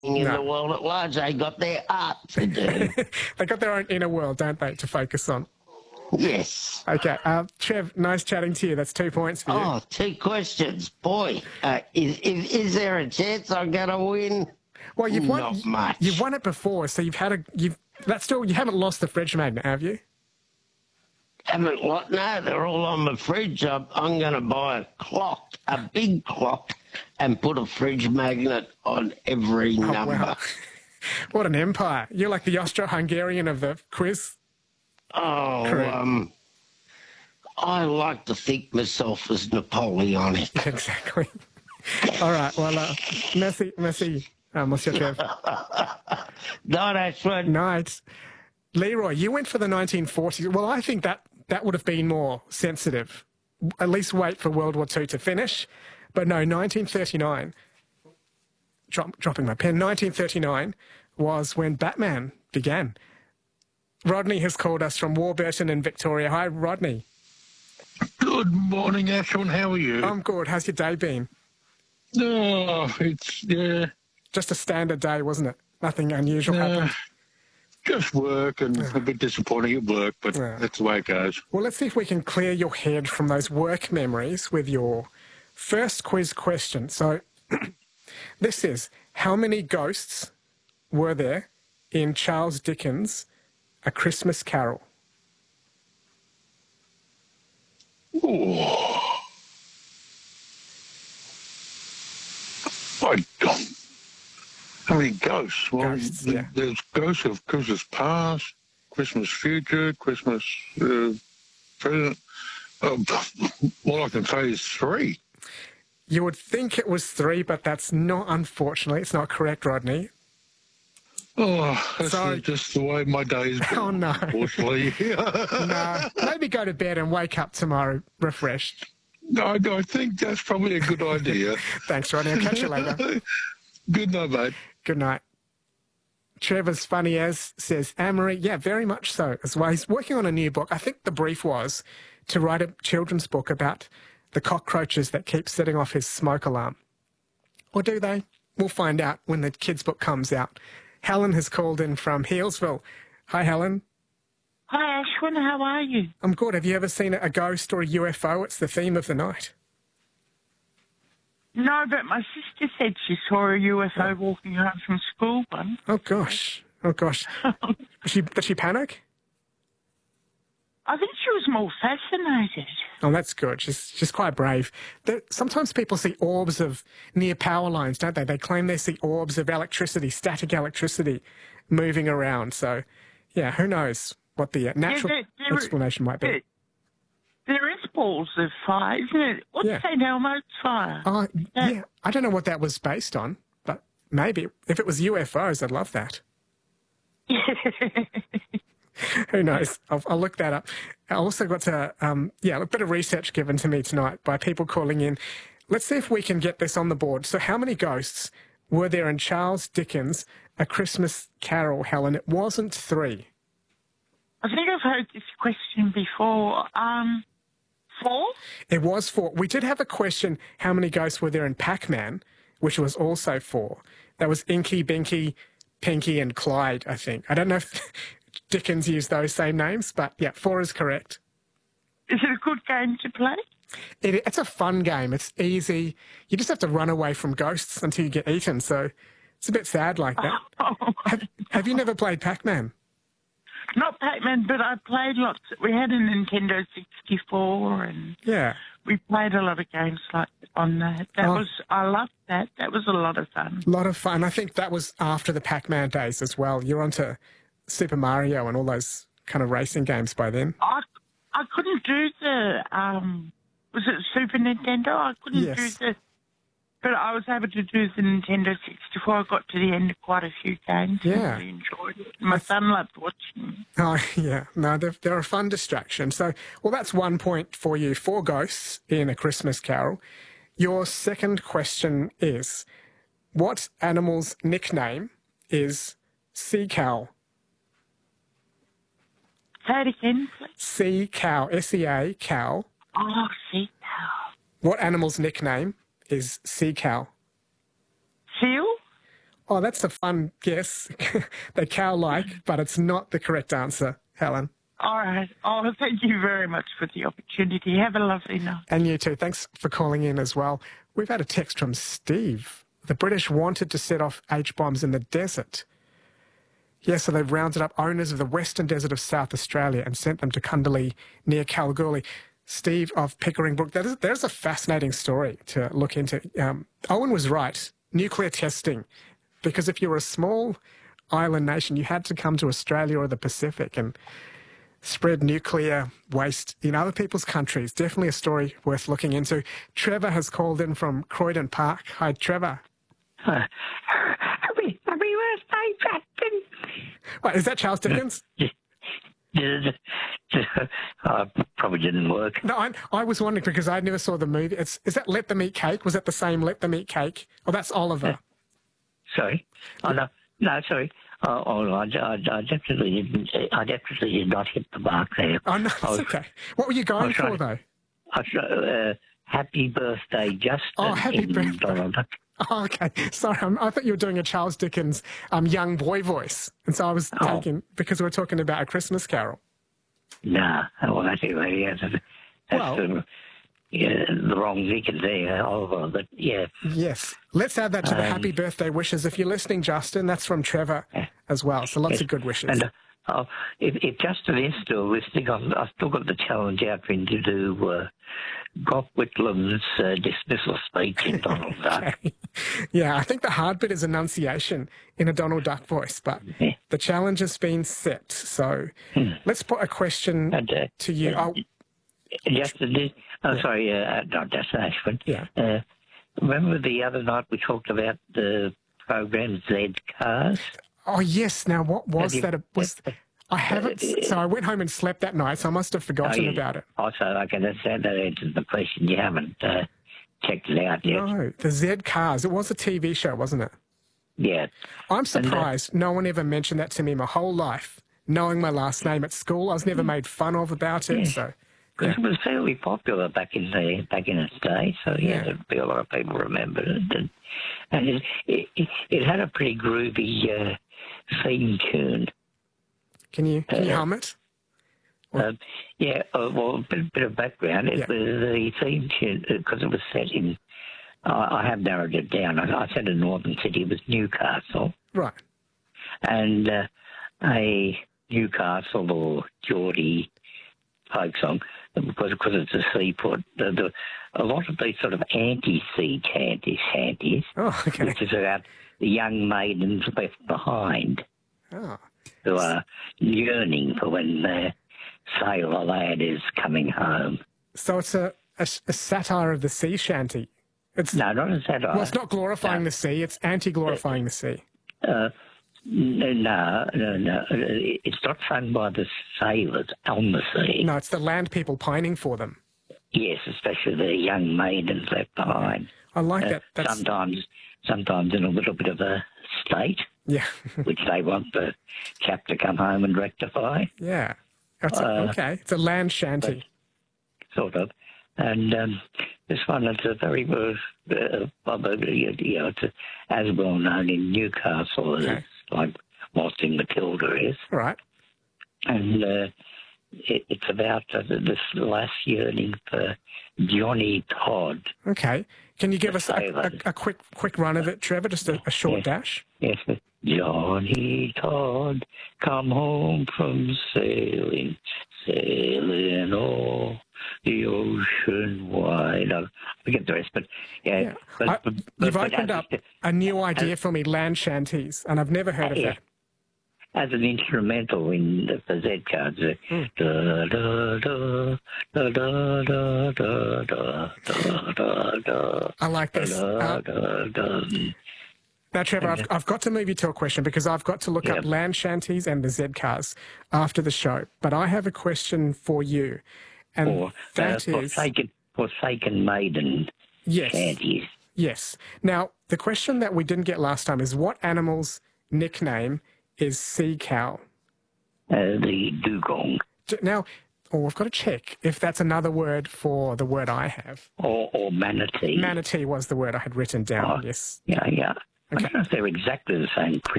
in the No. world at large. They got their art to do. They got their own inner world, don't they, to focus on? Yes. Okay. Trev, nice chatting to you. That's 2 points for you. Oh, two questions. Boy, is there a chance I'm going to win? Well, you've won. Not much. You've won it before, so you haven't lost the fridge magnet, have you? Haven't lot? No, they're all on the fridge. I'm going to buy a clock, a big clock, and put a fridge magnet on every number. Wow. What an empire. You're like the Austro-Hungarian of the quiz. Oh, Correct. I like to think myself as Napoleonic. Exactly. All right. Well, merci, Monsieur Trev. Night, Ashford. Night. Leroy, you went for the 1940s. Well, I think that would have been more sensitive. At least wait for World War II to finish. But no, 1939, dropping my pen, 1939 was when Batman began. Rodney has called us from Warburton in Victoria. Hi, Rodney. Good morning, Ashwin. How are you? I'm good. How's your day been? Oh, it's, yeah. Just a standard day, wasn't it? Nothing unusual happened. Just work and a bit disappointing at work, but that's the way it goes. Well, let's see if we can clear your head from those work memories with your first quiz question. So this is, how many ghosts were there in Charles Dickens' A Christmas Carol? Oh. I don't. How many ghosts? Well, Ghosts, yeah. There's ghosts of Christmas past, Christmas future, Christmas present. All I can say is 3. You would think it was 3, but that's not, unfortunately. It's not correct, Rodney. Oh, that's Sorry. just the way my day's been. Oh, no. Unfortunately. No, maybe go to bed and wake up tomorrow refreshed. No, I think that's probably a good idea. Thanks, Rodney. I'll catch you later. Good night, mate. Good night. Trevor's funny as says, Anne-Marie, yeah, very much so as well. He's working on a new book. I think the brief was to write a children's book about the cockroaches that keep setting off his smoke alarm. Or do they? We'll find out when the kids' book comes out. Helen has called in from Healesville. Hi, Helen. Hi, Ashwin. How are you? I'm good. Have you ever seen a ghost or a UFO? It's the theme of the night. No, but my sister said she saw a UFO walking home from school once. Oh, gosh. Oh, gosh. Did she panic? I think she was more fascinated. Oh, that's good. She's quite brave. Sometimes people see orbs of near power lines, don't they? They claim they see orbs of electricity, static electricity, moving around. So, yeah, who knows what the natural explanation might be. There is balls of fire, isn't it? What's St. Elmo's fire? Yeah, I don't know what that was based on, but maybe. If it was UFOs, I'd love that. Who knows? I'll look that up. I also got to, a bit of research given to me tonight by people calling in. Let's see if we can get this on the board. So how many ghosts were there in Charles Dickens' A Christmas Carol, Helen? It wasn't 3. I think I've heard this question before. 4? It was 4. We did have a question, how many ghosts were there in Pac-Man, which was also 4. That was Inky, Binky, Pinky, and Clyde, I think. I don't know if Dickens used those same names, but yeah, 4 is correct. Is it a good game to play? It's a fun game. It's easy. You just have to run away from ghosts until you get eaten, so it's a bit sad like that. Have you never played Pac-Man? Not Pac-Man, but I played lots. We had a Nintendo 64, and we played a lot of games like on that. I loved that. That was a lot of fun. A lot of fun. I think that was after the Pac-Man days as well. You're onto Super Mario and all those kind of racing games by then. I couldn't do the, was it Super Nintendo? I couldn't do the, but I was able to do the Nintendo 64. I got to the end of quite a few games. Yeah. And really enjoyed it. My son loved watching. Oh, yeah. No, they're a fun distraction. So, well, that's 1 point for you. 4 ghosts in A Christmas Carol. Your second question is, what animal's nickname is Sea Cow? Say it again, please. Sea Cow. S-E-A, cow. Oh, Sea Cow. What animal's nickname is Sea Cow? Seal? Oh, that's a fun guess. They're cow-like, but it's not the correct answer, Helen. All right. Oh, thank you very much for the opportunity. Have a lovely night. And you too. Thanks for calling in as well. We've had a text from Steve. The British wanted to set off H-bombs in the desert. Yes, so they've rounded up owners of the western desert of South Australia and sent them to Kundalini near Kalgoorlie. Steve of Pickering Brook. There's a fascinating story to look into. Owen was right. Nuclear testing. Because if you were a small island nation, you had to come to Australia or the Pacific and spread nuclear waste in other people's countries. Definitely a story worth looking into. Trevor has called in from Croydon Park. Hi, Trevor. Happy birthday, Captain. What, is that Charles Dickens? Probably didn't work. No, I was wondering because I never saw the movie. Is that Let Them Eat Cake? Was that the same Let Them Eat Cake? Oh, that's Oliver. Sorry. Oh, no, sorry. I definitely didn't. I definitely did not hit the mark there. Oh, no, that's okay. What were you going for, though? Happy birthday, Justin. Oh, happy birthday. Donald Duck. Oh, okay. Sorry, I thought you were doing a Charles Dickens young boy voice. And so I was taking, because we were talking about A Christmas Carol. Nah, well, that's the wrong Dickens there, Oliver, but yeah. Yes. Let's add that to the happy birthday wishes. If you're listening, Justin, that's from Trevor as well. So lots of good wishes. And if Justin is still listening, I've still got the challenge out for him to do Gough Whitlam's dismissal speech in Donald Duck. Yeah, I think the hard bit is enunciation in a Donald Duck voice, but the challenge has been set. So let's put a question to you. Justin, sorry, not Justin Ashford. Yeah. Remember the other night we talked about the program Z Cars? Oh, yes. Now, what was that? I haven't. So I went home and slept that night, so I must have forgotten about it. Oh, so okay, that answers the question. You haven't checked it out yet. No, the Z Cars. It was a TV show, wasn't it? Yeah. I'm surprised no one ever mentioned that to me my whole life. Knowing my last name at school, I was never made fun of about it. So. Because it was fairly popular back in its day, so there'd be a lot of people remembered it, and it had a pretty groovy theme tune. Can you hum it? Well, a bit of background. It was the theme tune because it was set in. I have narrowed it down. I said a northern city. It was Newcastle, right? And a Newcastle or Geordie folk song. Because it's a seaport, a lot of these sort of anti-sea shanties, which is about the young maidens left behind, who are yearning for when their sailor lad is coming home. So it's a satire of the sea shanty. No, not a satire. Well, it's not glorifying the sea; it's anti-glorifying the sea. No. It's not sung by the sailors on the sea. No, it's the land people pining for them. Yes, especially the young maidens left behind. I like that. That's... Sometimes in a little bit of a state. Yeah. which they want the chap to come home and rectify. Yeah. Okay. It's a land shanty. Sort of. And this one, it's a very, it's as well known in Newcastle as like Waltzing Matilda is. Right. And it's about this last yearning for Johnny Todd. Okay. Can you give us a quick run of it, Trevor? Just a short dash? Yes. Johnny Todd, come home from sailing all the ocean wide. I forget the rest, but yeah. You've opened up a new idea for me, land shanties, and I've never heard of that. As an instrumental in the Z cards, da da da da da da da da da. I like this. Now, Trevor, I've got to move you to a question because I've got to look up land shanties and the Z cars after the show. But I have a question for you, and that is Forsaken Maiden shanties. Yes. Now, the question that we didn't get last time is what animal's nickname is sea cow? The dugong. Now, we've got to check if that's another word for the word I have. Or manatee. Manatee was the word I had written down, yes. Yeah. I don't know if they're exactly the same cricket